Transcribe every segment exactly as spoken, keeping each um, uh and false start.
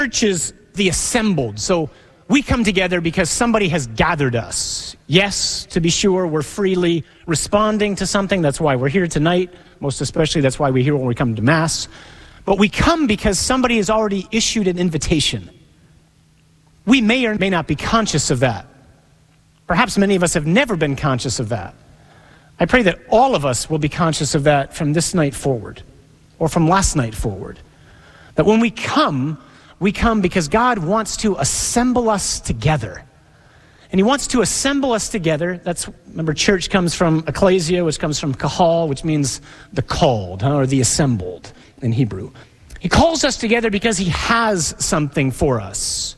Church is the assembled. So we come together because somebody has gathered us. Yes, to be sure, we're freely responding to something. That's why we're here tonight. Most especially, that's why we're here when we come to Mass. But we come because somebody has already issued an invitation. We may or may not be conscious of that. Perhaps many of us have never been conscious of that. I pray that all of us will be conscious of that from this night forward, or from last night forward. That when we come, we come because God wants to assemble us together. And he wants to assemble us together. That's, remember, church comes from ecclesia, which comes from kahal, which means the called, huh, or the assembled in Hebrew. He calls us together because he has something for us.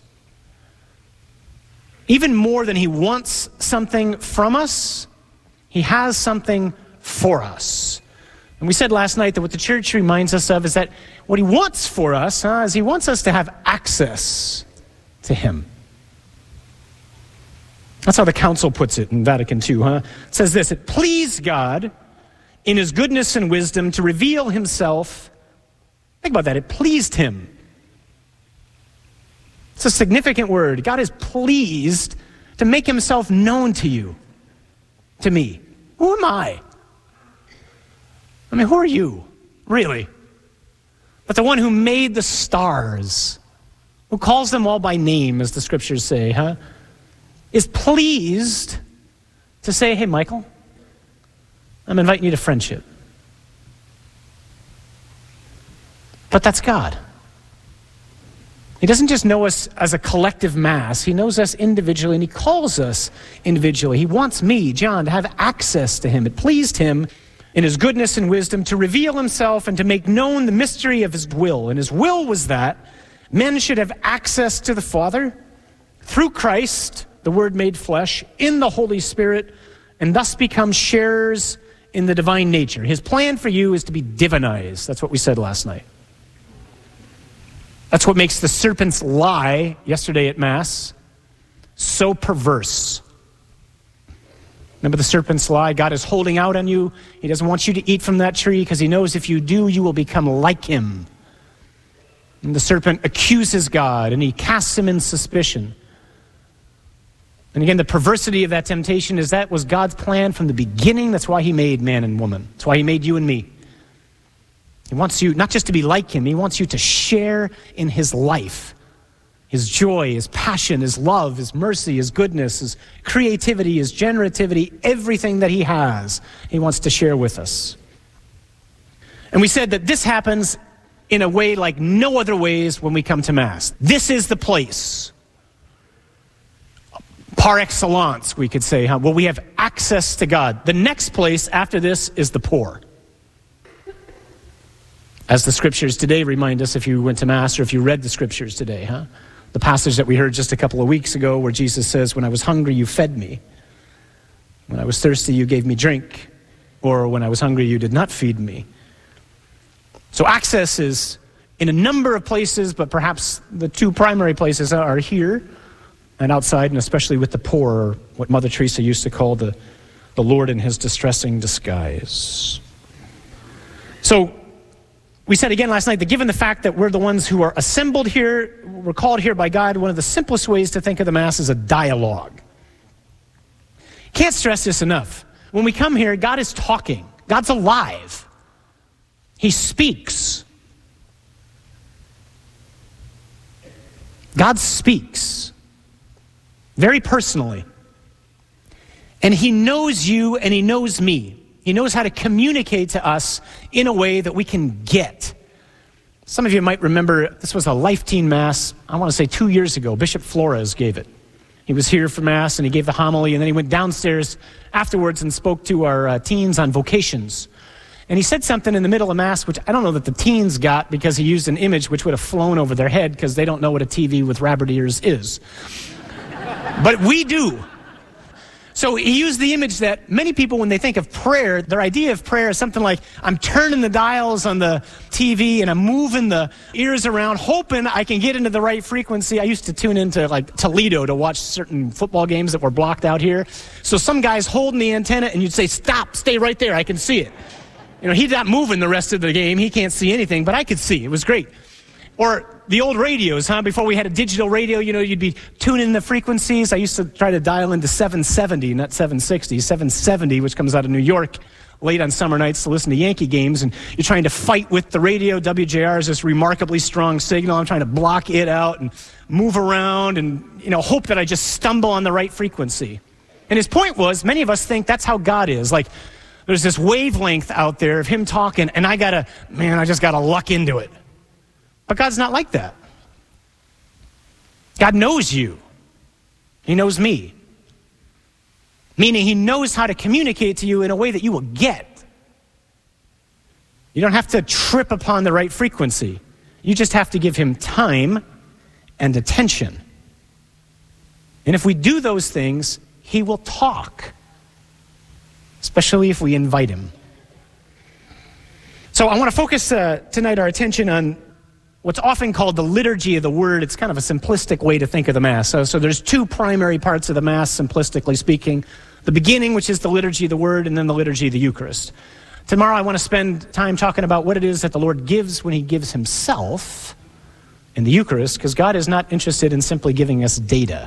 Even more than he wants something from us, he has something for us. And we said last night that what the church reminds us of is that what he wants for us huh, is he wants us to have access to him. That's how the council puts it in Vatican Two, huh? It says this: it pleased God in his goodness and wisdom to reveal himself. Think about that. It pleased him. It's a significant word. God is pleased to make himself known to you, to me. Who am I? I mean, who are you, really? But the one who made the stars, who calls them all by name, as the scriptures say, huh, is pleased to say, hey, Michael, I'm inviting you to friendship. But that's God. He doesn't just know us as a collective mass. He knows us individually, and he calls us individually. He wants me, John, to have access to him. It pleased him in his goodness and wisdom to reveal himself and to make known the mystery of his will. And his will was that men should have access to the Father through Christ, the Word made flesh, in the Holy Spirit, and thus become sharers in the divine nature. His plan for you is to be divinized. That's what we said last night. That's what makes the serpent's lie yesterday at Mass so perverse. Remember the serpent's lie? God is holding out on you. He doesn't want you to eat from that tree because he knows if you do, you will become like him. And the serpent accuses God and he casts him in suspicion. And again, the perversity of that temptation is that was God's plan from the beginning. That's why he made man and woman. That's why he made you and me. He wants you not just to be like him, he wants you to share in his life, his joy, his passion, his love, his mercy, his goodness, his creativity, his generativity, everything that he has, he wants to share with us. And we said that this happens in a way like no other ways when we come to Mass. This is the place, par excellence, we could say, huh? Well, we have access to God. The next place after this is the poor. As the scriptures today remind us, if you went to Mass or if you read the scriptures today, huh? The passage that we heard just a couple of weeks ago where Jesus says, when I was hungry, you fed me. When I was thirsty, you gave me drink. Or when I was hungry, you did not feed me. So access is in a number of places, but perhaps the two primary places are here and outside, and especially with the poor, or what Mother Teresa used to call the, the Lord in his distressing disguise. So, we said again last night that given the fact that we're the ones who are assembled here, we're called here by God, one of the simplest ways to think of the Mass is a dialogue. Can't stress this enough. When we come here, God is talking. God's alive. He speaks. God speaks very personally. And he knows you and he knows me. He knows how to communicate to us in a way that we can get. Some of you might remember, this was a Life Teen Mass, I want to say two years ago. Bishop Flores gave it. He was here for Mass and he gave the homily, and then he went downstairs afterwards and spoke to our uh, teens on vocations. And he said something in the middle of Mass, which I don't know that the teens got because he used an image which would have flown over their head because they don't know what a T V with rabbit ears is. But we do. So he used the image that many people, when they think of prayer, their idea of prayer is something like, I'm turning the dials on the T V and I'm moving the ears around, hoping I can get into the right frequency. I used to tune into like Toledo to watch certain football games that were blocked out here. So some guy's holding the antenna and you'd say, stop, stay right there, I can see it. You know, he's not moving the rest of the game. He can't see anything, but I could see. It was great. Or the old radios, huh? Before we had a digital radio, you know, you'd be tuning the frequencies. I used to try to dial into seven seventy, not seven sixty. seven seventy, which comes out of New York late on summer nights to listen to Yankee games. And you're trying to fight with the radio. W J R is this remarkably strong signal. I'm trying to block it out and move around and, you know, hope that I just stumble on the right frequency. And his point was, many of us think that's how God is. Like, there's this wavelength out there of him talking, and I gotta, man, I just gotta luck into it. But God's not like that. God knows you. He knows me. Meaning he knows how to communicate to you in a way that you will get. You don't have to trip upon the right frequency. You just have to give him time and attention. And if we do those things, he will talk. Especially if we invite him. So I want to focus uh, tonight our attention on what's often called the liturgy of the word. It's kind of a simplistic way to think of the Mass. So, so there's two primary parts of the Mass, simplistically speaking. The beginning, which is the liturgy of the word, and then the liturgy of the Eucharist. Tomorrow I want to spend time talking about what it is that the Lord gives when he gives himself in the Eucharist, because God is not interested in simply giving us data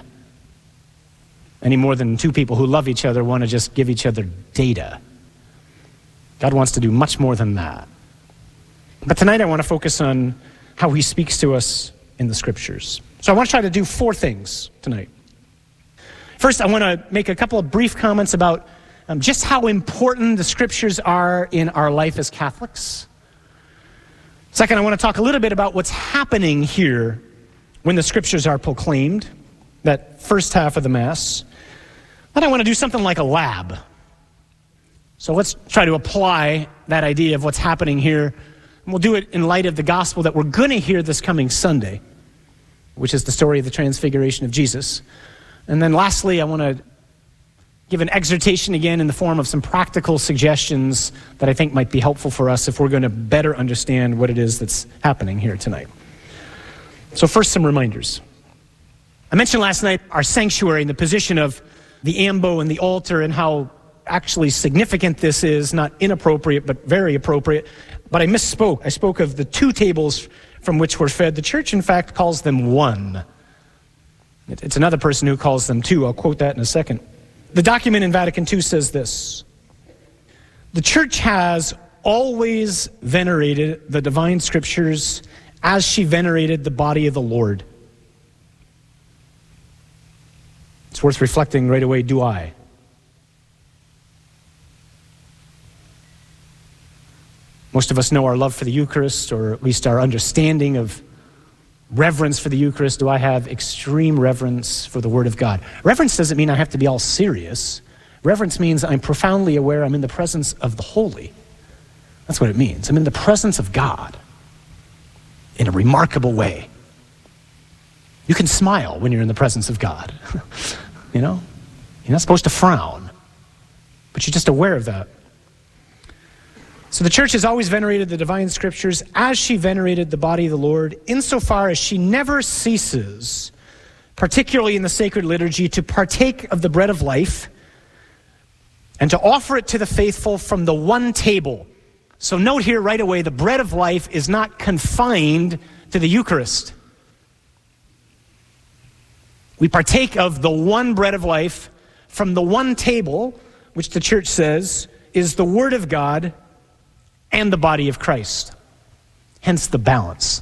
any more than two people who love each other want to just give each other data. God wants to do much more than that. But tonight I want to focus on how he speaks to us in the Scriptures. So I want to try to do four things tonight. First, I want to make a couple of brief comments about um, just how important the Scriptures are in our life as Catholics. Second, I want to talk a little bit about what's happening here when the Scriptures are proclaimed, that first half of the Mass. Then I want to do something like a lab. So let's try to apply that idea of what's happening here. And we'll do it in light of the gospel that we're going to hear this coming Sunday, which is the story of the transfiguration of Jesus. And then lastly, I want to give an exhortation again in the form of some practical suggestions that I think might be helpful for us if we're going to better understand what it is that's happening here tonight. So first, some reminders. I mentioned last night our sanctuary and the position of the ambo and the altar and how actually significant this is, not inappropriate, but very appropriate. But I misspoke. I spoke of the two tables from which we're fed. The church, in fact, calls them one. It's another person who calls them two. I'll quote that in a second. The document in Vatican Two says this: the church has always venerated the divine scriptures as she venerated the body of the Lord. It's worth reflecting right away, do I? Most of us know our love for the Eucharist, or at least our understanding of reverence for the Eucharist. Do I have extreme reverence for the Word of God? Reverence doesn't mean I have to be all serious. Reverence means I'm profoundly aware I'm in the presence of the holy. That's what it means. I'm in the presence of God in a remarkable way. You can smile when you're in the presence of God. You know? You're not supposed to frown, but you're just aware of that. So the church has always venerated the divine scriptures as she venerated the body of the Lord, insofar as she never ceases, particularly in the sacred liturgy, to partake of the bread of life and to offer it to the faithful from the one table. So note here right away, the bread of life is not confined to the Eucharist. We partake of the one bread of life from the one table, which the church says is the Word of God and the body of Christ. Hence the balance.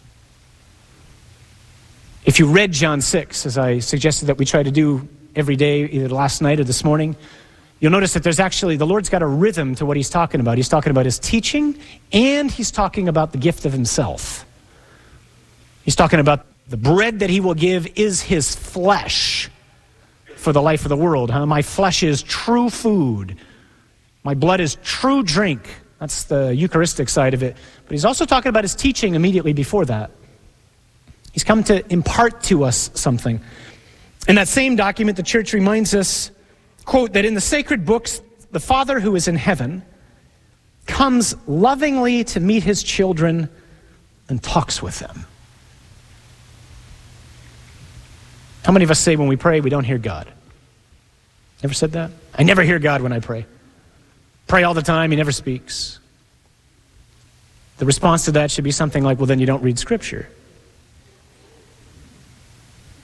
If you read John six, as I suggested that we try to do every day, either last night or this morning, you'll notice that there's actually, the Lord's got a rhythm to what he's talking about. He's talking about his teaching, and he's talking about the gift of himself. He's talking about the bread that he will give is his flesh for the life of the world. Huh? My flesh is true food. My blood is true drink. That's the Eucharistic side of it. But he's also talking about his teaching immediately before that. He's come to impart to us something. In that same document, the church reminds us, quote, that in the sacred books, the Father who is in heaven comes lovingly to meet his children and talks with them. How many of us say when we pray, we don't hear God? Ever said that? I never hear God when I pray. Pray all the time, he never speaks. The response to that should be something like, well, then you don't read Scripture.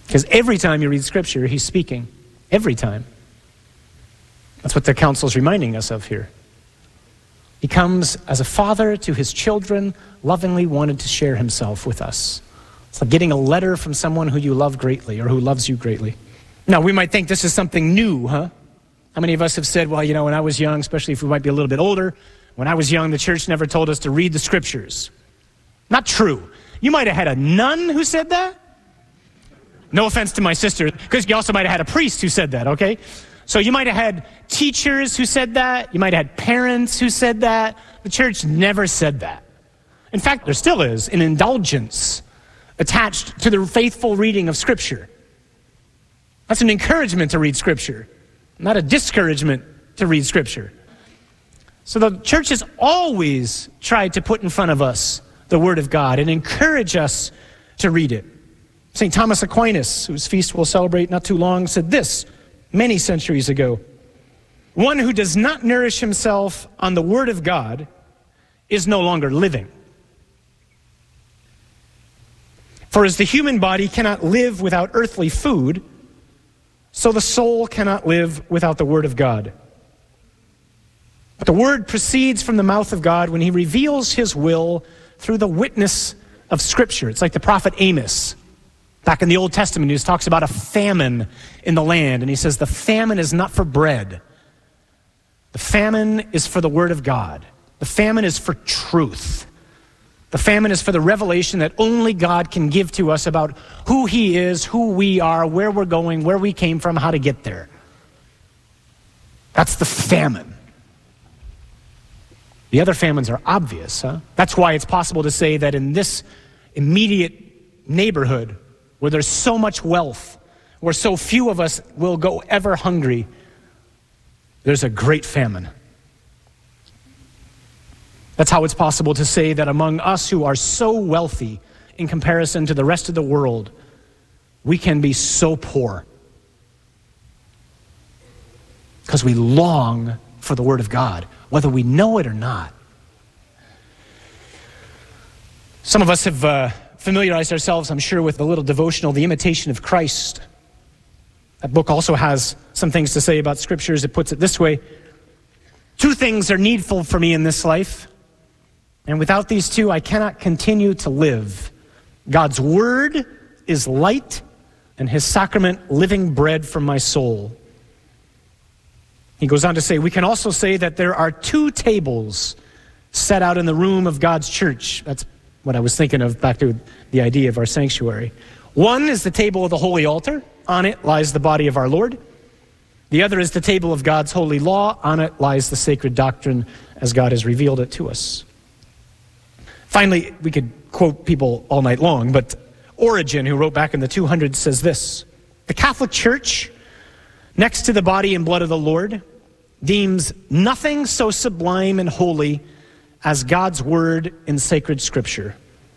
Because every time you read Scripture, he's speaking. Every time. That's what the council's reminding us of here. He comes as a father to his children, lovingly wanted to share himself with us. It's like getting a letter from someone who you love greatly or who loves you greatly. Now, we might think this is something new, huh? How many of us have said, well, you know, when I was young, especially if we might be a little bit older, when I was young, the church never told us to read the Scriptures. Not true. You might have had a nun who said that. No offense to my sister, because you also might have had a priest who said that, okay? So you might have had teachers who said that. You might have had parents who said that. The church never said that. In fact, there still is an indulgence attached to the faithful reading of Scripture. That's an encouragement to read Scripture, not a discouragement to read Scripture. So the church has always tried to put in front of us the Word of God and encourage us to read it. Saint Thomas Aquinas, whose feast we'll celebrate not too long, said this many centuries ago: one who does not nourish himself on the Word of God is no longer living. For as the human body cannot live without earthly food, so the soul cannot live without the Word of God. But the Word proceeds from the mouth of God when he reveals his will through the witness of Scripture. It's like the prophet Amos. Back in the Old Testament, he talks about a famine in the land, and he says the famine is not for bread. The famine is for the Word of God. The famine is for truth. The famine is for the revelation that only God can give to us about who he is, who we are, where we're going, where we came from, how to get there. That's the famine. The other famines are obvious, huh? That's why it's possible to say that in this immediate neighborhood, where there's so much wealth, where so few of us will go ever hungry, there's a great famine. That's how it's possible to say that among us who are so wealthy in comparison to the rest of the world, we can be so poor. Because we long for the Word of God, whether we know it or not. Some of us have uh, familiarized ourselves, I'm sure, with the little devotional, The Imitation of Christ. That book also has some things to say about Scriptures. It puts it this way: two things are needful for me in this life, and without these two, I cannot continue to live. God's Word is light, and his sacrament living bread for my soul. He goes on to say, we can also say that there are two tables set out in the room of God's church. That's what I was thinking of, back to the idea of our sanctuary. One is the table of the holy altar. On it lies the body of our Lord. The other is the table of God's holy law. On it lies the sacred doctrine as God has revealed it to us. Finally, we could quote people all night long, but Origen, who wrote back in the two hundreds, says this: the Catholic Church, next to the body and blood of the Lord, deems nothing so sublime and holy as God's Word in sacred Scripture.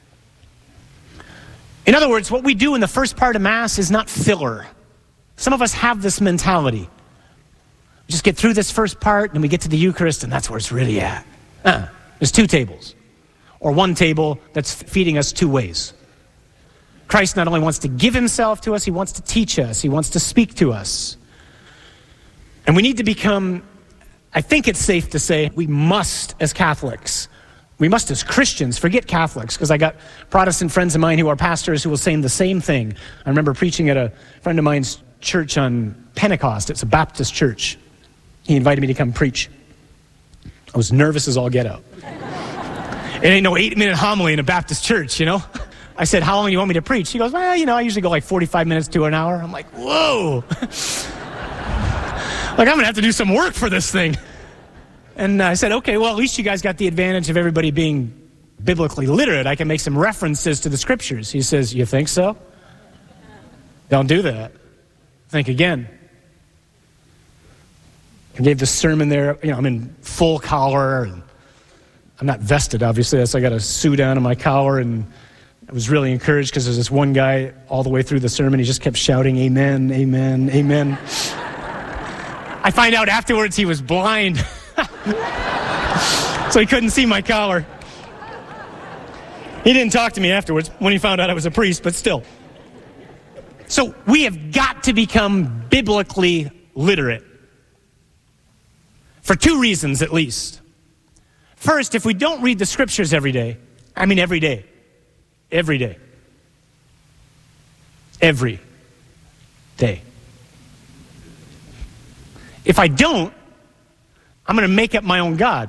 In other words, what we do in the first part of Mass is not filler. Some of us have this mentality. We just get through this first part, and we get to the Eucharist, and that's where it's really at. Uh, there's two tables, or one table that's feeding us two ways. Christ not only wants to give himself to us, he wants to teach us, he wants to speak to us. And we need to become, I think it's safe to say, we must as Catholics, we must as Christians, forget Catholics, because I got Protestant friends of mine who are pastors who will say the same thing. I remember preaching at a friend of mine's church on Pentecost. It's a Baptist church. He invited me to come preach. I was nervous as all get out. It ain't no eight-minute homily in a Baptist church, you know? I said, how long do you want me to preach? He goes, well, you know, I usually go like forty-five minutes to an hour. I'm like, whoa. Like, I'm going to have to do some work for this thing. And I said, okay, well, at least you guys got the advantage of everybody being biblically literate. I can make some references to the Scriptures. He says, you think so? Don't do that. Think again. I gave the sermon there. You know, I'm in full collar. And I'm not vested, obviously. So I got a suit down on my collar, and I was really encouraged because there's this one guy all the way through the sermon. He just kept shouting, amen, amen, amen. I find out afterwards he was blind. So he couldn't see my collar. He didn't talk to me afterwards when he found out I was a priest, but still. So we have got to become biblically literate. For two reasons at least. First, if we don't read the scriptures every day, I mean every day, every day, every day. If I don't, I'm going to make up my own God.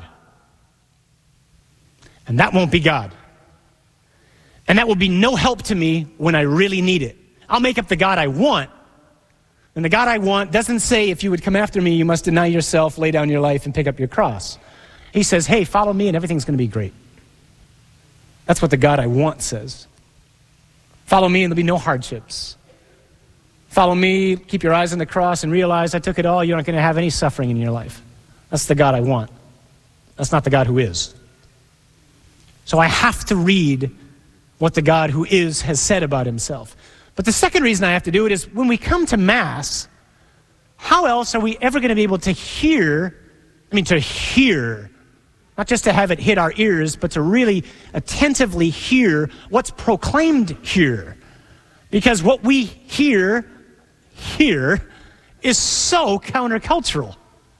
And that won't be God. And that will be no help to me when I really need it. I'll make up the God I want. And the God I want doesn't say, if you would come after me, you must deny yourself, lay down your life, and pick up your cross. He says, hey, follow me and everything's going to be great. That's what the God I want says. Follow me and there'll be no hardships. Follow me, keep your eyes on the cross and realize I took it all. You're not going to have any suffering in your life. That's the God I want. That's not the God who is. So I have to read what the God who is has said about himself. But the second reason I have to do it is when we come to Mass, how else are we ever going to be able to hear, I mean to hear, not just to have it hit our ears, but to really attentively hear what's proclaimed here. Because what we hear here is so countercultural.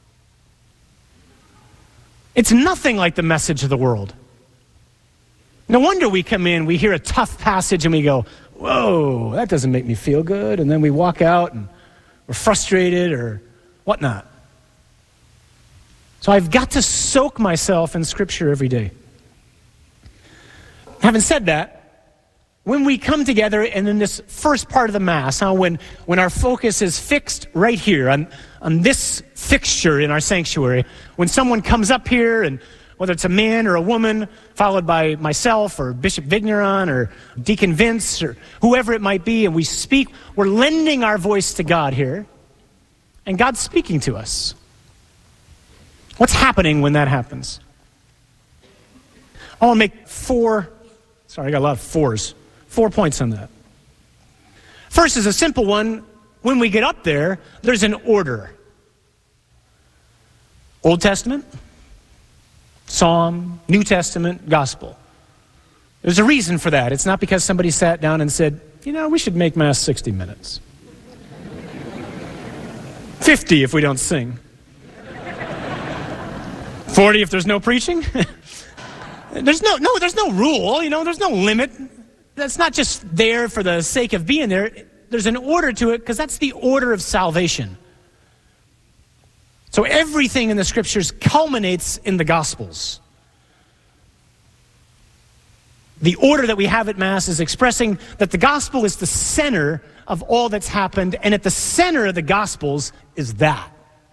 It's nothing like the message of the world. No wonder we come in, we hear a tough passage and we go, whoa, that doesn't make me feel good. And then we walk out and we're frustrated or whatnot. So I've got to soak myself in Scripture every day. Having said that, when we come together and in this first part of the Mass, huh, when, when our focus is fixed right here on, on this fixture in our sanctuary, when someone comes up here and whether it's a man or a woman, followed by myself or Bishop Vigneron or Deacon Vince or whoever it might be, and we speak, we're lending our voice to God here, and God's speaking to us. What's happening when that happens? I want to make four, sorry, I got a lot of fours, four points on that. First is a simple one. When we get up there, there's an order. Old Testament, Psalm, New Testament, Gospel. There's a reason for that. It's not because somebody sat down and said, you know, we should make Mass sixty minutes. fifty if we don't sing. forty if there's no preaching. There's no, no, there's no rule, you know, there's no limit. That's not just there for the sake of being there. There's an order to it because that's the order of salvation. So everything in the Scriptures culminates in the Gospels. The order that we have at Mass is expressing that the Gospel is the center of all that's happened, and at the center of the Gospels is that.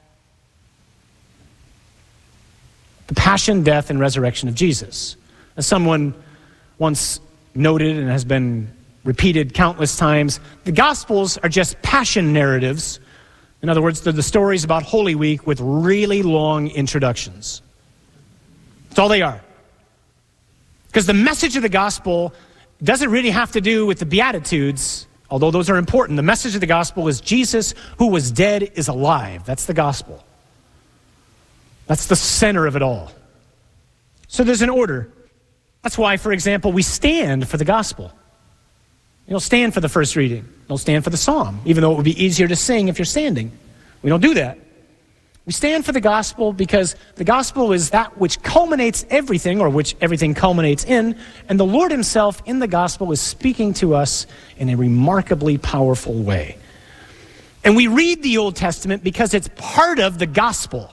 The passion, death, and resurrection of Jesus. As someone once noted and has been repeated countless times, the Gospels are just passion narratives. In other words, they're the stories about Holy Week with really long introductions. That's all they are. Because the message of the gospel doesn't really have to do with the Beatitudes, although those are important. The message of the gospel is Jesus, who was dead, is alive. That's the gospel. That's the center of it all. So there's an order. That's why, for example, we stand for the gospel. You don't stand for the first reading. You don't stand for the psalm, even though it would be easier to sing if you're standing. We don't do that. We stand for the gospel because the gospel is that which culminates everything, or which everything culminates in, and the Lord himself in the gospel is speaking to us in a remarkably powerful way. And we read the Old Testament because it's part of the gospel.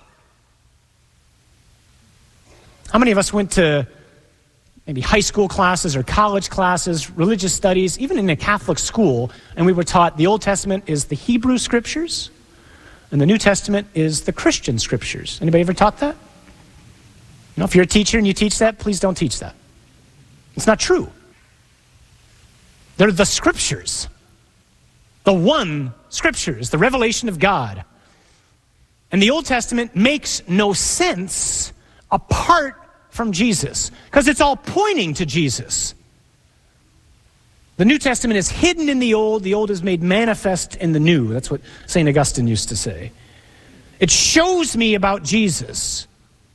How many of us went to maybe high school classes or college classes, religious studies, even in a Catholic school, and we were taught the Old Testament is the Hebrew Scriptures, and the New Testament is the Christian Scriptures. Anybody ever taught that? You know, if you're a teacher and you teach that, please don't teach that. It's not true. They're the Scriptures. The one Scriptures, the revelation of God. And the Old Testament makes no sense apart from Jesus, because it's all pointing to Jesus. The New Testament is hidden in the Old. The Old is made manifest in the New. That's what Saint Augustine used to say. It shows me about Jesus.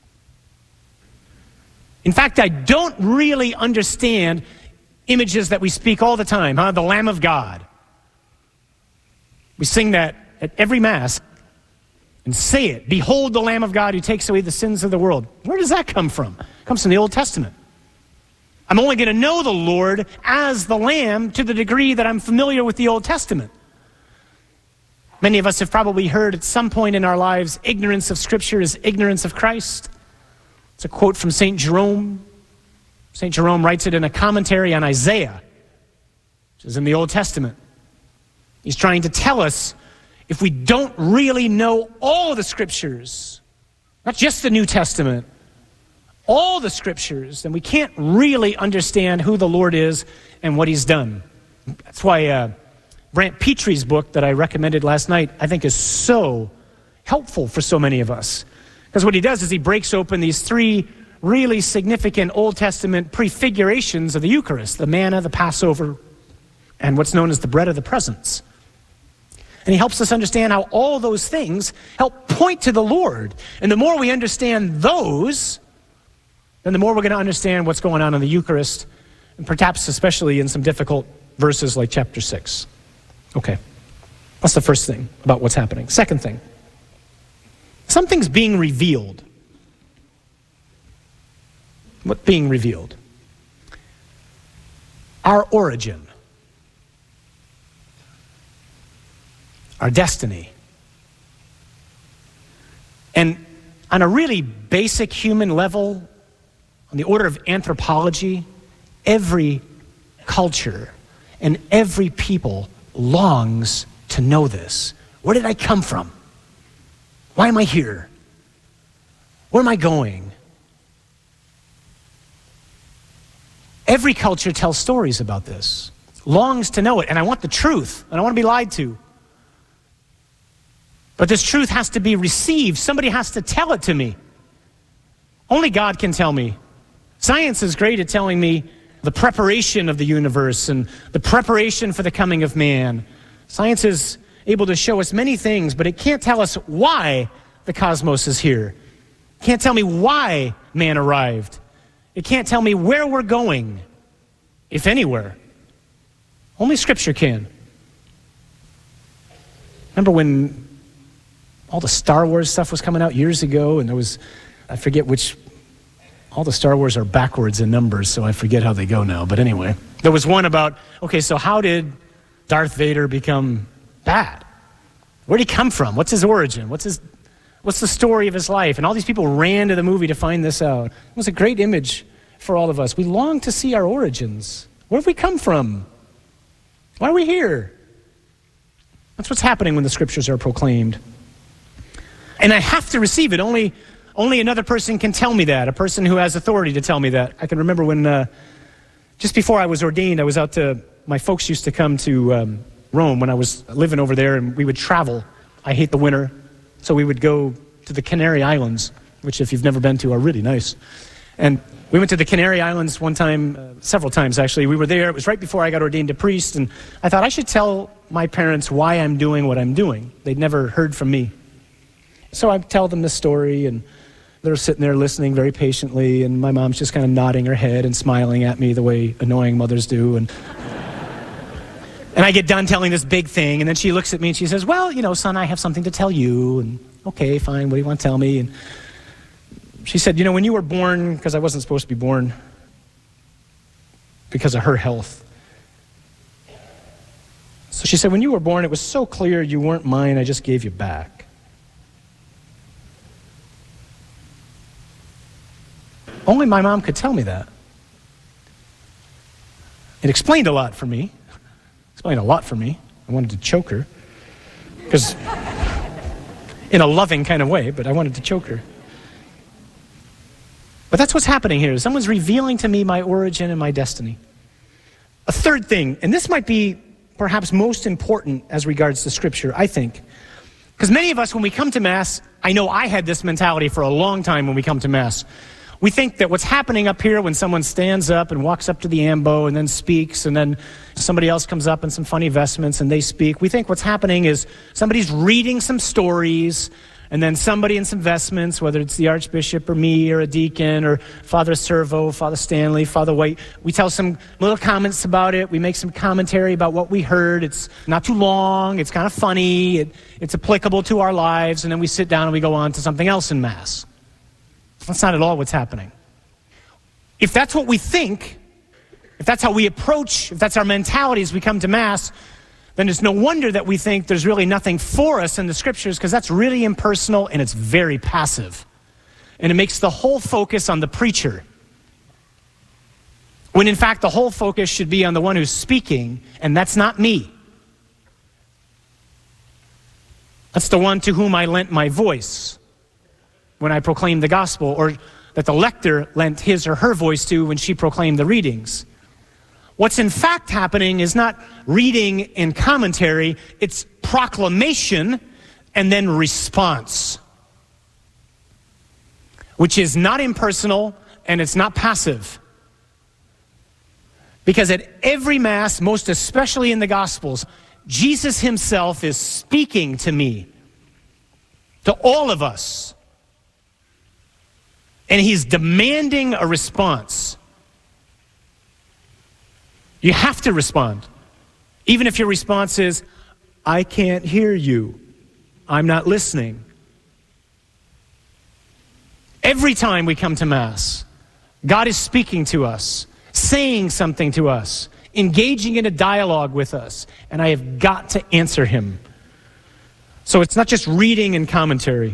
In fact, I don't really understand images that we speak all the time, huh? The Lamb of God. We sing that at every Mass and say it. Behold the Lamb of God who takes away the sins of the world. Where does that come from? It comes from the Old Testament. I'm only going to know the Lord as the Lamb to the degree that I'm familiar with the Old Testament. Many of us have probably heard at some point in our lives, ignorance of Scripture is ignorance of Christ. It's a quote from Saint Jerome. Saint Jerome writes it in a commentary on Isaiah, which is in the Old Testament. He's trying to tell us if we don't really know all the Scriptures, not just the New Testament, all the Scriptures, then we can't really understand who the Lord is and what He's done. That's why uh, Brant Petree's book that I recommended last night, I think is so helpful for so many of us. Because what he does is he breaks open these three really significant Old Testament prefigurations of the Eucharist, the manna, the Passover, and what's known as the bread of the presence. And he helps us understand how all those things help point to the Lord. And the more we understand those, then the more we're going to understand what's going on in the Eucharist, and perhaps especially in some difficult verses like chapter six. Okay, that's the first thing about what's happening. Second thing, something's being revealed. What's being revealed? Our origin. Our destiny. And on a really basic human level, on the order of anthropology, every culture and every people longs to know this. Where did I come from? Why am I here? Where am I going? Every culture tells stories about this, longs to know it, and I want the truth, and I want to be lied to. But this truth has to be received. Somebody has to tell it to me. Only God can tell me. Science is great at telling me the preparation of the universe and the preparation for the coming of man. Science is able to show us many things, but it can't tell us why the cosmos is here. It can't tell me why man arrived. It can't tell me where we're going, if anywhere. Only Scripture can. Remember when all the Star Wars stuff was coming out years ago, and there was, I forget which, all the Star Wars are backwards in numbers, so I forget how they go now. But anyway, there was one about, okay, so how did Darth Vader become bad? Where did he come from? What's his origin? What's his, what's the story of his life? And all these people ran to the movie to find this out. It was a great image for all of us. We long to see our origins. Where have we come from? Why are we here? That's what's happening when the Scriptures are proclaimed. And I have to receive it. Only, only another person can tell me that, a person who has authority to tell me that. I can remember when, uh, just before I was ordained, I was out to, my folks used to come to um, Rome when I was living over there, and we would travel. I hate the winter, so we would go to the Canary Islands, which if you've never been to are really nice. And we went to the Canary Islands one time, uh, several times actually. We were there, it was right before I got ordained a priest, and I thought I should tell my parents why I'm doing what I'm doing. They'd never heard from me. So I tell them this story, and they're sitting there listening very patiently, and my mom's just kind of nodding her head and smiling at me the way annoying mothers do. And and I get done telling this big thing, and then she looks at me and she says, well, you know, son, I have something to tell you. And okay, fine, what do you want to tell me? And she said, you know, when you were born, because I wasn't supposed to be born because of her health. So she said, when you were born, it was so clear you weren't mine, I just gave you back. Only my mom could tell me that. It explained a lot for me. Explained a lot for me. I wanted to choke her. Because, in a loving kind of way, but I wanted to choke her. But that's what's happening here. Someone's revealing to me my origin and my destiny. A third thing, and this might be perhaps most important as regards to Scripture, I think. Because many of us, when we come to Mass, I know I had this mentality for a long time when we come to Mass. We think that what's happening up here when someone stands up and walks up to the ambo and then speaks, and then somebody else comes up in some funny vestments and they speak, we think what's happening is somebody's reading some stories, And then somebody in some vestments, whether it's the Archbishop or me or a deacon or Father Servo, Father Stanley, Father White, we tell some little comments about it. We make some commentary about what we heard. It's not too long. It's kind of funny. It, it's applicable to our lives. And then we sit down and we go on to something else in Mass. That's not at all what's happening. If that's what we think, if that's how we approach, if that's our mentality as we come to Mass, then it's no wonder that we think there's really nothing for us in the Scriptures, because that's really impersonal and it's very passive. And it makes the whole focus on the preacher, when in fact the whole focus should be on the one who's speaking, and that's not me. That's the one to whom I lent my voice when I proclaimed the gospel, or that the lector lent his or her voice to when she proclaimed the readings. What's in fact happening is not reading and commentary, it's proclamation and then response, which is not impersonal and it's not passive. Because at every Mass, most especially in the Gospels, Jesus himself is speaking to me, to all of us, and he's demanding a response. You have to respond. Even if your response is, I can't hear you. I'm not listening. Every time we come to Mass, God is speaking to us, saying something to us, engaging in a dialogue with us, and I have got to answer him. So it's not just reading and commentary.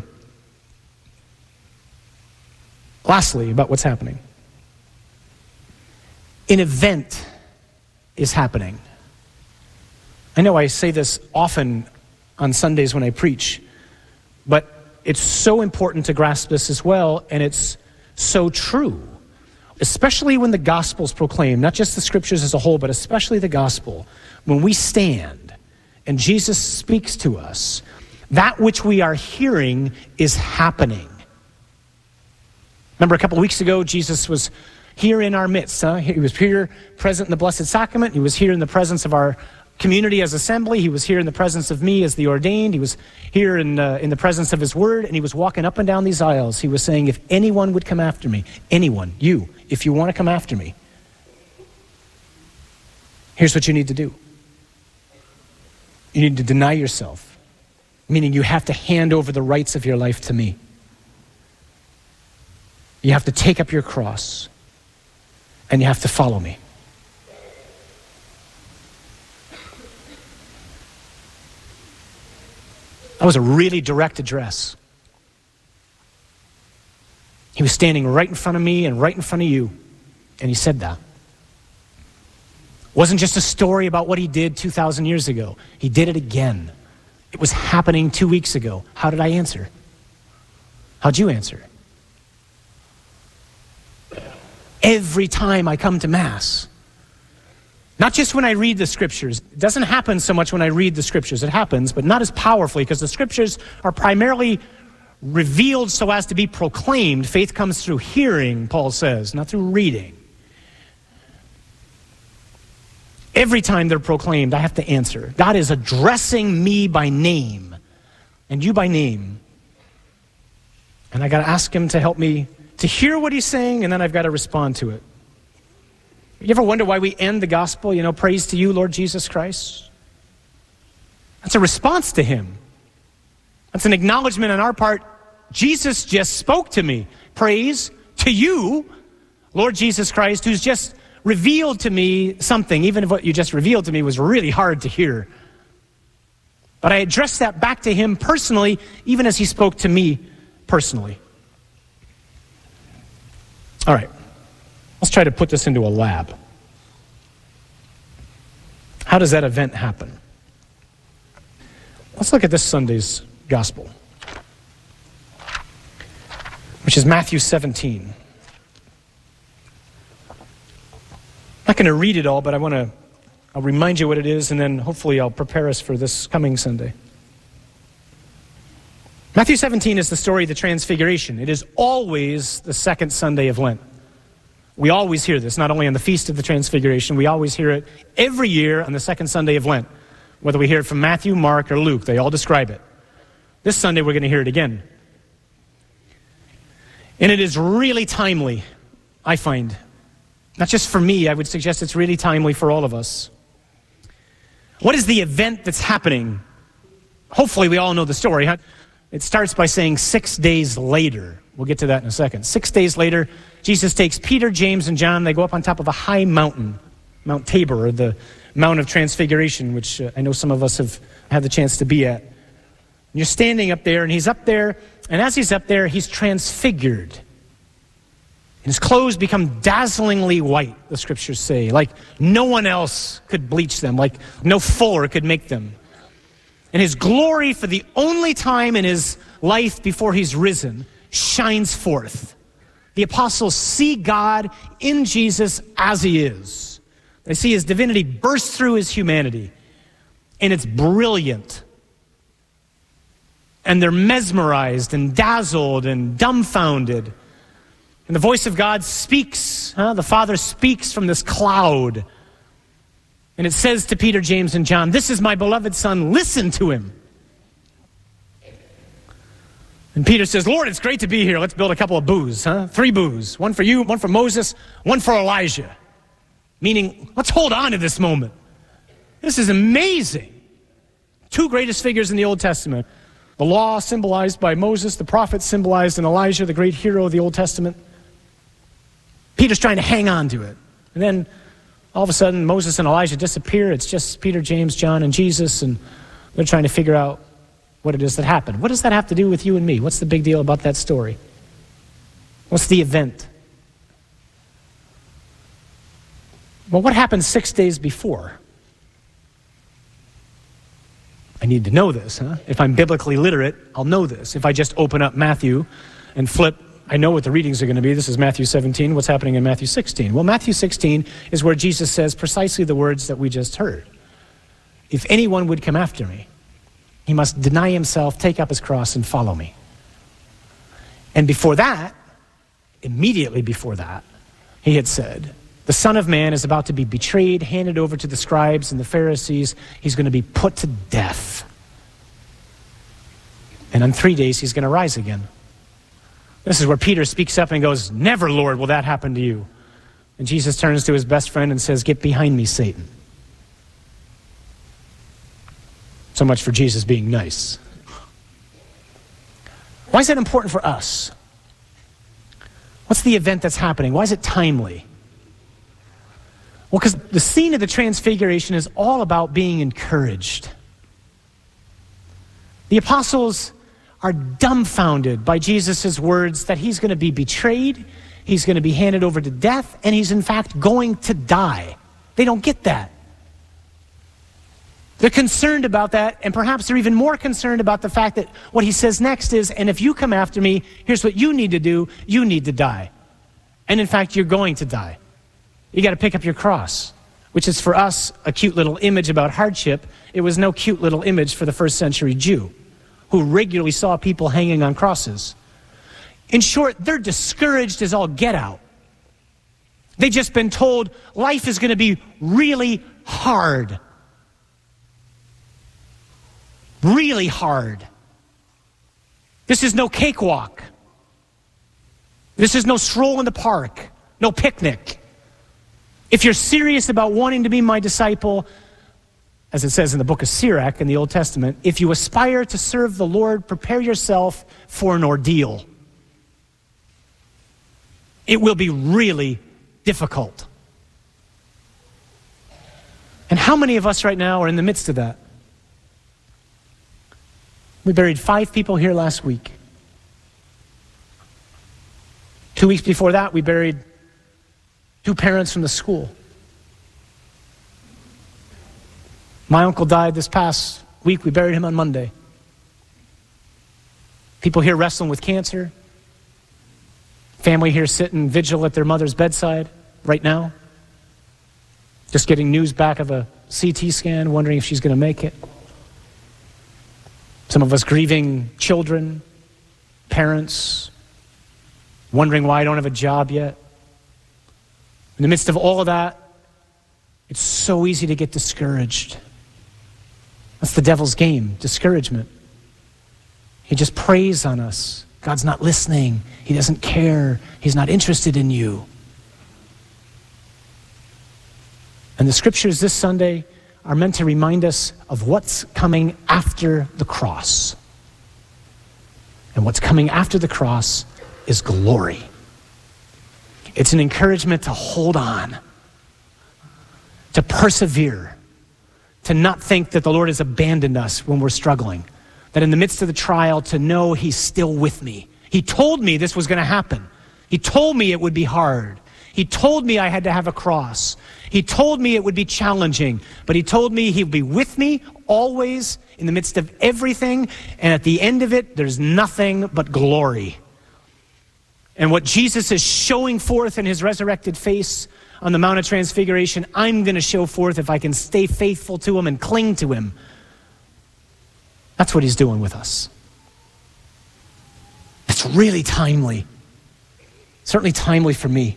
Lastly, about what's happening. An event is happening. I know I say this often on Sundays when I preach, but it's so important to grasp this as well, and it's so true, especially when the gospel's proclaimed, not just the Scriptures as a whole, but especially the gospel. When we stand and Jesus speaks to us, that which we are hearing is happening. Remember a couple weeks ago, Jesus was here in our midst. Huh? He was here present in the Blessed Sacrament. He was here in the presence of our community as assembly. He was here in the presence of me as the ordained. He was here in, uh, in the presence of his word, and he was walking up and down these aisles. He was saying, if anyone would come after me, anyone, you, if you want to come after me, here's what you need to do. You need to deny yourself, meaning you have to hand over the rights of your life to me. You have to take up your cross, and you have to follow me. That was a really direct address. He was standing right in front of me and right in front of you, and he said that. It wasn't just a story about what he did two thousand years ago. He did it again. It was happening two weeks ago. How did I answer? How'd you answer? Every time I come to Mass, not just when I read the Scriptures. It doesn't happen so much when I read the Scriptures. It happens, but not as powerfully, because the Scriptures are primarily revealed so as to be proclaimed. Faith comes through hearing, Paul says, not through reading. Every time they're proclaimed, I have to answer. God is addressing me by name, and you by name. And I got to ask him to help me to hear what he's saying, and then I've got to respond to it. You ever wonder why we end the gospel, you know, praise to you, Lord Jesus Christ? That's a response to him. That's an acknowledgement on our part. Jesus just spoke to me. Praise to you, Lord Jesus Christ, who's just revealed to me something, even if what you just revealed to me was really hard to hear. But I addressed that back to him personally, even as he spoke to me personally. All right. Let's try to put this into a lab. How does that event happen? Let's look at this Sunday's gospel, which is Matthew seventeen. I'm not going to read it all, but I want to, I'll remind you what it is, and then hopefully I'll prepare us for this coming Sunday. Matthew seventeen is the story of the Transfiguration. It is always the second Sunday of Lent. We always hear this, not only on the Feast of the Transfiguration, we always hear it every year on the second Sunday of Lent. Whether we hear it from Matthew, Mark, or Luke, they all describe it. This Sunday, we're going to hear it again. And it is really timely, I find. Not just for me, I would suggest it's really timely for all of us. What is the event that's happening? Hopefully we all know the story. Huh? It starts by saying six days later. We'll get to that in a second. Six days later, Jesus takes Peter, James, and John. They go up on top of a high mountain, Mount Tabor, or the Mount of Transfiguration, which uh, I know some of us have had the chance to be at. And you're standing up there, and he's up there, and as he's up there, he's transfigured. And his clothes become dazzlingly white, the scriptures say, like no one else could bleach them, like no fuller could make them. And his glory, for the only time in his life before he's risen, shines forth. The apostles see God in Jesus as he is. They see his divinity burst through his humanity, and it's brilliant. And they're mesmerized and dazzled and dumbfounded. And the voice of God speaks. Huh? The Father speaks from this cloud. And it says to Peter, James, and John, "This is my beloved Son, listen to him." And Peter says, "Lord, it's great to be here. Let's build a couple of booths, huh? Three booths. One for you, one for Moses, one for Elijah." Meaning, let's hold on to this moment. This is amazing. Two greatest figures in the Old Testament. The law symbolized by Moses, the prophets symbolized in Elijah, the great hero of the Old Testament. Peter's trying to hang on to it. And then all of a sudden, Moses and Elijah disappear. It's just Peter, James, John, and Jesus, and they're trying to figure out what it is that happened. What does that have to do with you and me? What's the big deal about that story? What's the event? Well, what happened six days before? I need to know this, huh? If I'm biblically literate, I'll know this. If I just open up Matthew and flip, I know what the readings are going to be. This is Matthew seventeen. What's happening in Matthew sixteen? Well, Matthew sixteen is where Jesus says precisely the words that we just heard. If anyone would come after me, he must deny himself, take up his cross, and follow me. And before that, immediately before that, he had said, the Son of Man is about to be betrayed, handed over to the scribes and the Pharisees. He's going to be put to death. And in three days, he's going to rise again. This is where Peter speaks up and goes, "Never, Lord, will that happen to you." And Jesus turns to his best friend and says, "Get behind me, Satan." So much for Jesus being nice. Why is that important for us? What's the event that's happening? Why is it timely? Well, because the scene of the Transfiguration is all about being encouraged. The apostles are dumbfounded by Jesus' words that he's going to be betrayed, he's going to be handed over to death, and he's in fact going to die. They don't get that. They're concerned about that, and perhaps they're even more concerned about the fact that what he says next is, "And if you come after me, here's what you need to do. You need to die. And in fact, you're going to die. You got to pick up your cross," which is for us a cute little image about hardship. It was no cute little image for the first century Jew who regularly saw people hanging on crosses. In short, they're discouraged as all get out. They've just been told life is going to be really hard. Really hard. This is no cakewalk. This is no stroll in the park, no picnic. If you're serious about wanting to be my disciple, as it says in the book of Sirach in the Old Testament, if you aspire to serve the Lord, prepare yourself for an ordeal. It will be really difficult. And how many of us right now are in the midst of that? We buried five people here last week. Two weeks before that, we buried two parents from the school. My uncle died this past week. We buried him on Monday. People here wrestling with cancer. Family here sitting vigil at their mother's bedside right now. Just getting news back of a C T scan, wondering if she's going to make it. Some of us grieving children, parents, wondering why I don't have a job yet. In the midst of all of that, it's so easy to get discouraged. That's the devil's game, discouragement. He just preys on us. God's not listening. He doesn't care. He's not interested in you. And the scriptures this Sunday are meant to remind us of what's coming after the cross. And what's coming after the cross is glory. It's an encouragement to hold on, to persevere, to not think that the Lord has abandoned us when we're struggling, that in the midst of the trial, to know he's still with me. He told me this was going to happen. He told me it would be hard. He told me I had to have a cross. He told me it would be challenging, but he told me he'd be with me always in the midst of everything, and at the end of it, there's nothing but glory. And what Jesus is showing forth in his resurrected face on the Mount of Transfiguration, I'm going to show forth if I can stay faithful to him and cling to him. That's what he's doing with us. It's really timely. Certainly timely for me.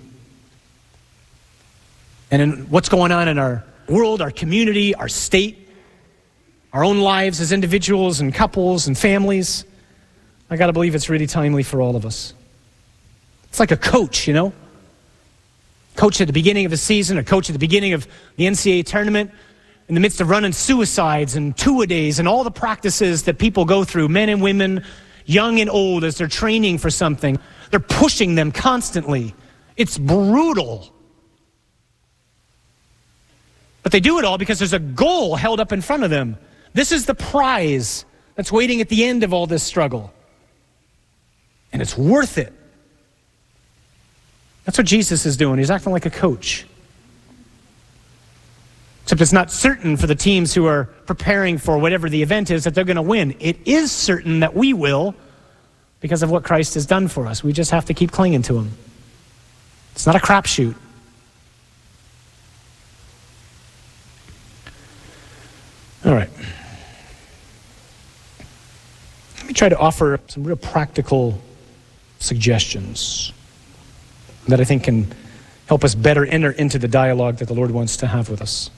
And in what's going on in our world, our community, our state, our own lives as individuals and couples and families, I got to believe it's really timely for all of us. It's like a coach, you know? Coach at the beginning of the season, a coach at the beginning of the N C double A tournament, in the midst of running suicides and two-a-days and all the practices that people go through, men and women, young and old, as they're training for something. They're pushing them constantly. It's brutal. But they do it all because there's a goal held up in front of them. This is the prize that's waiting at the end of all this struggle. And it's worth it. That's what Jesus is doing. He's acting like a coach. Except it's not certain for the teams who are preparing for whatever the event is that they're going to win. It is certain that we will because of what Christ has done for us. We just have to keep clinging to him. It's not a crapshoot. All right. Let me try to offer some real practical suggestions that I think can help us better enter into the dialogue that the Lord wants to have with us.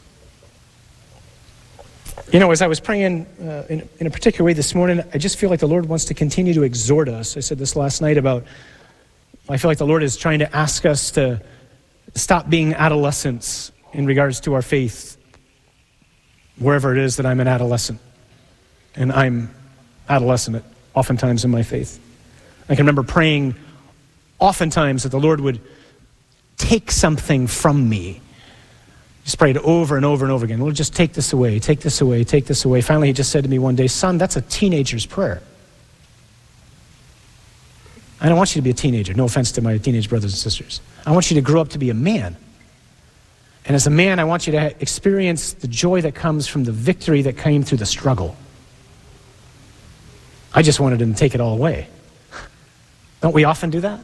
You know, as I was praying uh, in, in a particular way this morning, I just feel like the Lord wants to continue to exhort us. I said this last night about, I feel like the Lord is trying to ask us to stop being adolescents in regards to our faith, wherever it is that I'm an adolescent. And I'm adolescent oftentimes in my faith. I can remember praying oftentimes that the Lord would take something from me. Just prayed over and over and over again. Lord, just take this away, take this away, take this away. Finally, he just said to me one day, son, that's a teenager's prayer. I don't want you to be a teenager. No offense to my teenage brothers and sisters. I want you to grow up to be a man. And as a man, I want you to experience the joy that comes from the victory that came through the struggle. I just wanted him to take it all away. Don't we often do that?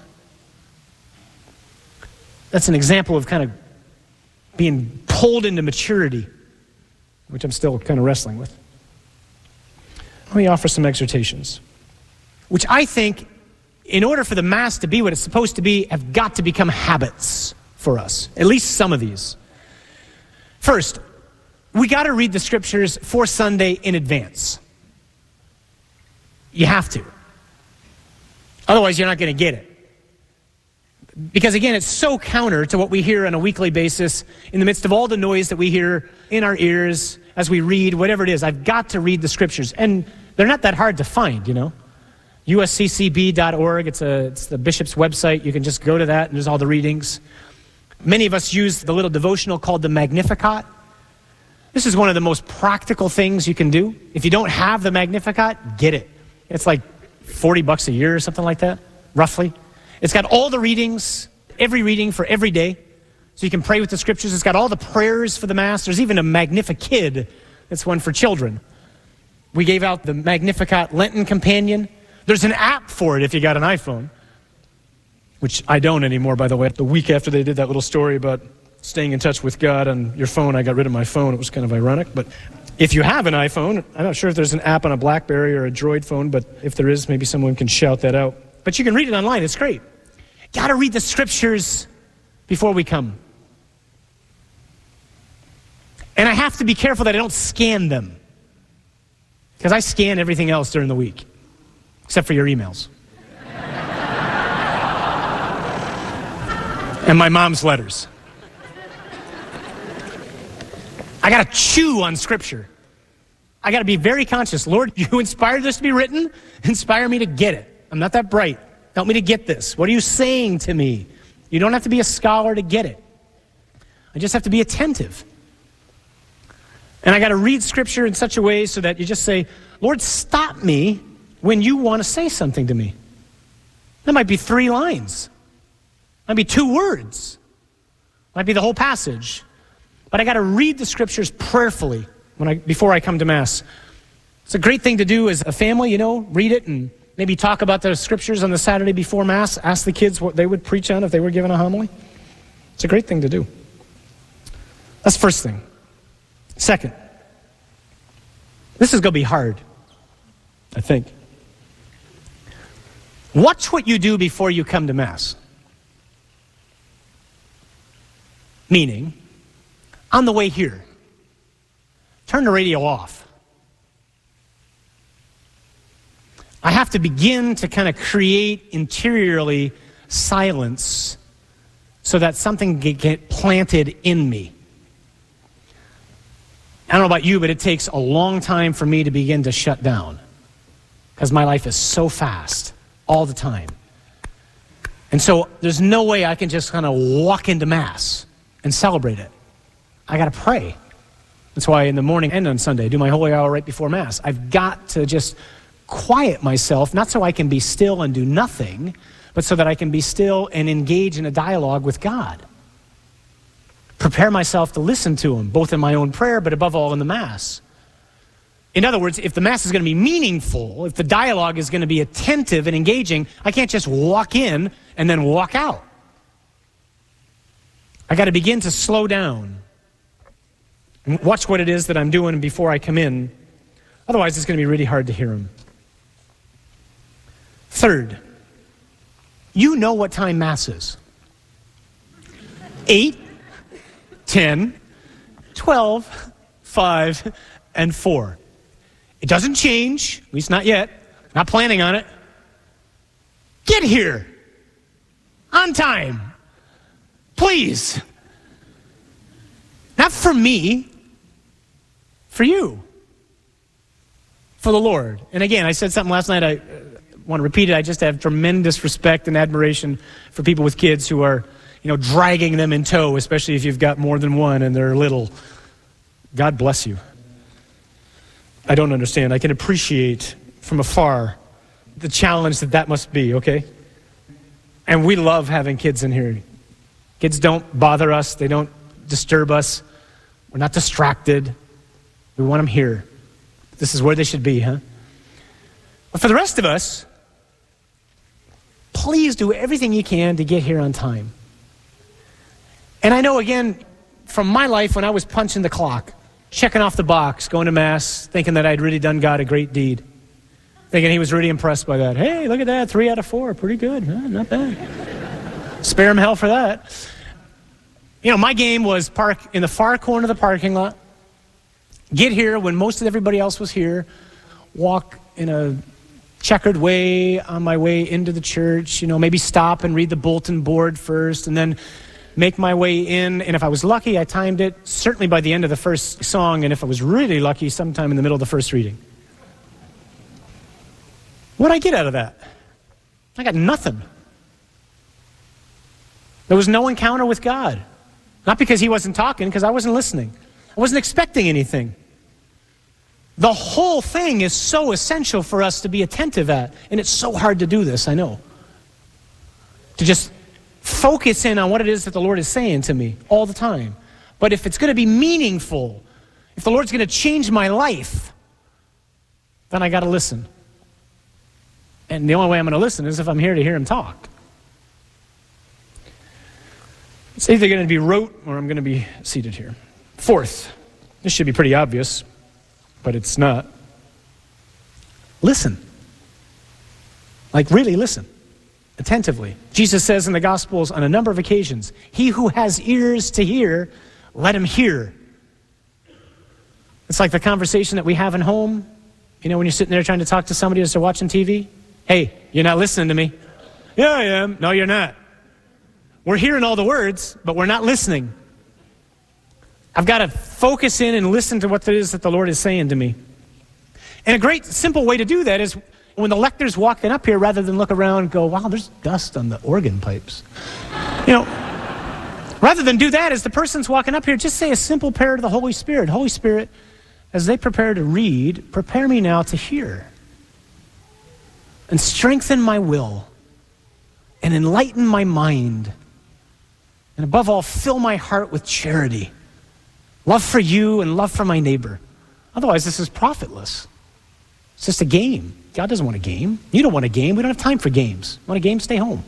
That's an example of kind of being pulled into maturity, which I'm still kind of wrestling with. Let me offer some exhortations, which I think, in order for the Mass to be what it's supposed to be, have got to become habits for us, at least some of these. First, we got to read the scriptures for Sunday in advance. You have to. Otherwise, you're not going to get it. Because again, it's so counter to what we hear on a weekly basis in the midst of all the noise that we hear in our ears as we read, whatever it is. I've got to read the scriptures. And they're not that hard to find, you know. U S C C B dot org, it's, a, it's the bishop's website. You can just go to that and there's all the readings. Many of us use the little devotional called the Magnificat. This is one of the most practical things you can do. If you don't have the Magnificat, get it. It's like forty bucks a year or something like that, roughly. It's got all the readings, every reading for every day. So you can pray with the scriptures. It's got all the prayers for the Mass. There's even a Magnificat. It's one for children. We gave out the Magnificat Lenten Companion. There's an app for it if you got an iPhone, which I don't anymore, by the way. The week after they did that little story about staying in touch with God on your phone, I got rid of my phone. It was kind of ironic. But if you have an iPhone, I'm not sure if there's an app on a BlackBerry or a Droid phone, but if there is, maybe someone can shout that out. But you can read it online. It's great. Got to read the scriptures before we come. And I have to be careful that I don't scan them, because I scan everything else during the week. except for your emails. And my mom's letters. I got to chew on Scripture. I got to be very conscious. Lord, you inspired this to be written. Inspire me to get it. I'm not that bright. Help me to get this. What are you saying to me? You don't have to be a scholar to get it. I just have to be attentive. And I got to read Scripture in such a way so that you just say, Lord, stop me when you want to say something to me. That might be three lines. Might be two words. Might be the whole passage. But I got to read the Scriptures prayerfully when I before I come to Mass. It's a great thing to do as a family, you know, read it and maybe talk about the Scriptures on the Saturday before Mass. Ask the kids what they would preach on if they were given a homily. It's a great thing to do. That's the first thing. Second, this is going to be hard, I think. Watch what you do before you come to Mass. Meaning, on the way here, turn the radio off. I have to begin to kind of create interiorly silence so that something can get planted in me. I don't know about you, but it takes a long time for me to begin to shut down because my life is so fast all the time. And so there's no way I can just kind of walk into Mass and celebrate it. I got to pray. That's why in the morning and on Sunday, I do my holy hour right before Mass. I've got to just quiet myself, not so I can be still and do nothing, but so that I can be still and engage in a dialogue with God. Prepare myself to listen to Him, both in my own prayer, but above all in the Mass. In other words, if the Mass is going to be meaningful, if the dialogue is going to be attentive and engaging, I can't just walk in and then walk out. I got to begin to slow down and watch what it is that I'm doing before I come in. Otherwise, it's going to be really hard to hear Him. Third, you know what time Mass is. Eight, ten, twelve, five, and four. It doesn't change, at least not yet. Not planning on it. Get here on time. Please. Not for me, for you. For the Lord. And again, I said something last night, I uh, want to repeat it. I just have tremendous respect and admiration for people with kids who are, you know, dragging them in tow, especially if you've got more than one and they're little. God bless you. I don't understand. I can appreciate from afar the challenge that that must be, okay? And we love having kids in here. Kids don't bother us. They don't disturb us. We're not distracted. We want them here. This is where they should be, huh? But for the rest of us, please do everything you can to get here on time. And I know, again, from my life when I was punching the clock, checking off the box, going to Mass, thinking that I'd really done God a great deed, thinking He was really impressed by that. Hey, look at that, three out of four, pretty good, huh? Not bad. Spare him hell for that. You know, my game was park in the far corner of the parking lot, get here when most of everybody else was here, walk in a checkered way on my way into the church, you know, maybe stop and read the bulletin board first, and then make my way in. And if I was lucky, I timed it certainly by the end of the first song, and if I was really lucky, sometime in the middle of the first reading. What did I get out of that? I got nothing. There was no encounter with God. Not because He wasn't talking, because I wasn't listening. I wasn't expecting anything. The whole thing is so essential for us to be attentive at, and it's so hard to do this, I know. To just focus in on what it is that the Lord is saying to me all the time. But if it's going to be meaningful, if the Lord's going to change my life, then I got to listen. And the only way I'm going to listen is if I'm here to hear Him talk. It's either going to be rote or I'm going to be seated here. Fourth, this should be pretty obvious, but it's not. Listen. Like really listen. Attentively. Jesus says in the Gospels on a number of occasions, he who has ears to hear, let him hear. It's like the conversation that we have in home. You know, when you're sitting there trying to talk to somebody as they're watching T V, Hey, you're not listening to me. Yeah, I am. No, you're not. We're hearing all the words, but we're not listening. I've got to focus in and listen to what it is that the Lord is saying to me. And a great simple way to do that is when the lector's walking up here, rather than look around and go, wow, there's dust on the organ pipes. You know, rather than do that, as the person's walking up here, just say a simple prayer to the Holy Spirit. Holy Spirit, as they prepare to read, prepare me now to hear. And strengthen my will. And enlighten my mind. And above all, fill my heart with charity. Love for you and love for my neighbor. Otherwise, this is profitless. It's just a game. God doesn't want a game. You don't want a game. We don't have time for games. Want a game? Stay home.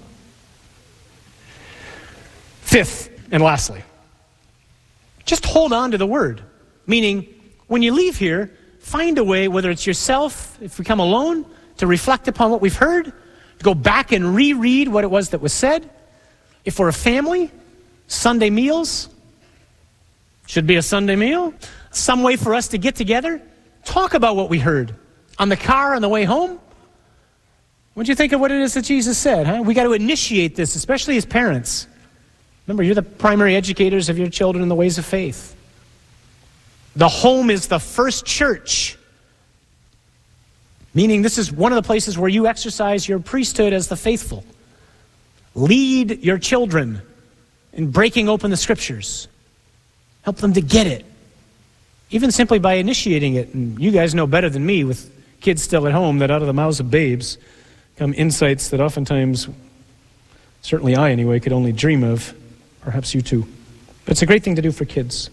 Fifth and lastly, just hold on to the word. Meaning, when you leave here, find a way, whether it's yourself, if we come alone, to reflect upon what we've heard, to go back and reread what it was that was said. If we're a family, Sunday meals, should be a Sunday meal. Some way for us to get together, talk about what we heard. On the car on the way home, what do you think of what it is that Jesus said? Huh? We got to initiate this, especially as parents. Remember, you're the primary educators of your children in the ways of faith. The home is the first church. Meaning this is one of the places where you exercise your priesthood as the faithful. Lead your children in breaking open the scriptures. Help them to get it. Even simply by initiating it. And you guys know better than me with kids still at home that out of the mouths of babes come insights that oftentimes, certainly I anyway, could only dream of. Perhaps you too. But it's a great thing to do for kids.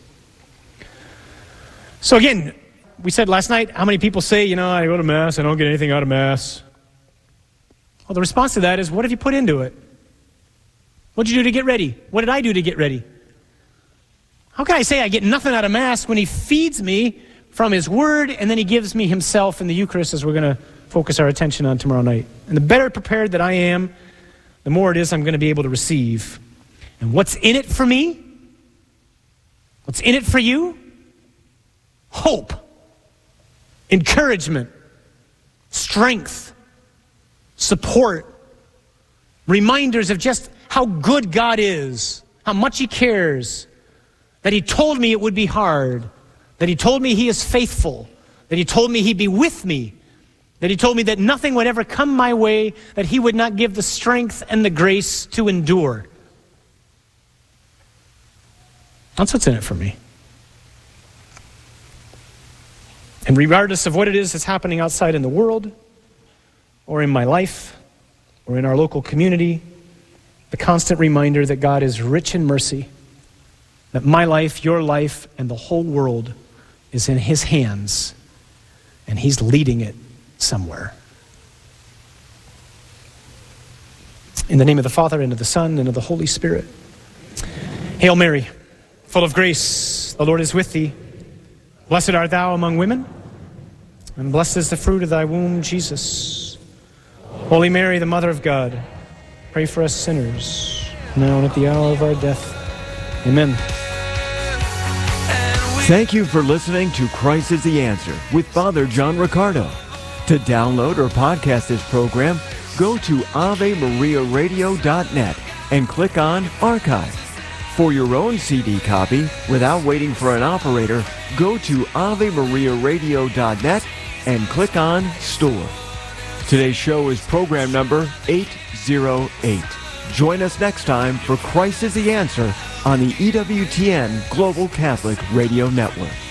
So again, we said last night, how many people say, you know, I go to Mass, I don't get anything out of Mass. Well, the response to that is, what have you put into it? What did you do to get ready? What did I do to get ready? How can I say I get nothing out of Mass when he feeds me from his word and then he gives me himself in the Eucharist, as we're going to focus our attention on tomorrow night? And the better prepared that I am, the more it is I'm going to be able to receive. And what's in it for me? What's in it for you? Hope, encouragement, strength, support, reminders of just how good God is, how much he cares, that he told me it would be hard, that he told me he is faithful, that he told me he'd be with me, that he told me that nothing would ever come my way, that he would not give the strength and the grace to endure. That's what's in it for me. And regardless of what it is that's happening outside in the world, or in my life, or in our local community, the constant reminder that God is rich in mercy, that my life, your life, and the whole world is in his hands, and he's leading it somewhere. In the name of the Father, and of the Son, and of the Holy Spirit. Hail Mary, full of grace, the Lord is with thee. Blessed art thou among women, and blessed is the fruit of thy womb, Jesus. Holy Mary, the Mother of God, pray for us sinners, now and at the hour of our death. Amen. Thank you for listening to Christ is the Answer with Father John Riccardo. To download or podcast this program, go to ave maria radio dot net and click on Archive. For your own C D copy, without waiting for an operator, go to ave maria radio dot net and click on Store. Today's show is program number eight oh eight. Join us next time for Christ is the Answer on the E W T N Global Catholic Radio Network.